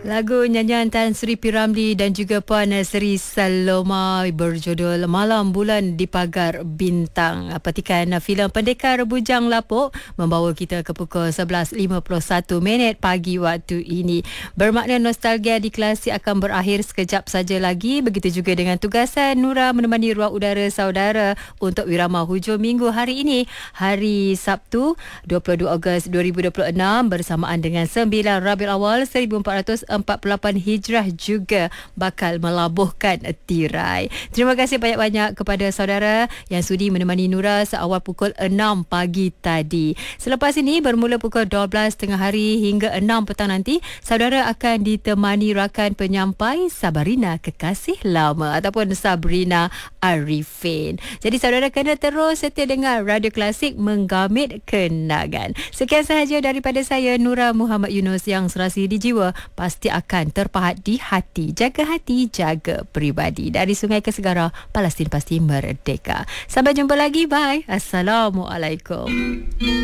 Lagu nyanyian Tan Sri P. Ramlee dan juga Puan Sri Saloma berjudul Malam Bulan di Pagar Bintang. Petikan filem Pendekar Bujang Lapuk membawa kita ke pukul 11.51 pagi waktu ini. Bermakna nostalgia di Klasik akan berakhir sekejap saja lagi. Begitu juga dengan tugasan Nura menemani ruang udara saudara untuk wirama hujung minggu hari ini, hari Sabtu 22 Ogos 2026 bersamaan dengan 9 Rabiul Awal 1448 Hijrah juga bakal melabuhkan tirai. Terima kasih banyak-banyak kepada saudara yang sudi menemani Nura seawal pukul 6 pagi tadi. Selepas ini bermula pukul 12 tengah hari hingga 6 petang nanti, saudara akan ditemani rakan penyampai Sabarina Kekasih Lama ataupun Sabrina Arifin. Jadi saudara kena terus setia dengar Radio Klasik menggamit kenangan. Sekian sahaja daripada saya, Nura Muhammad Yunus, yang serasi di jiwa pasti akan terpahat di hati. Jaga hati, jaga peribadi. Dari Sungai ke Segara, Palestin pasti merdeka. Sampai jumpa lagi. Bye. Assalamualaikum.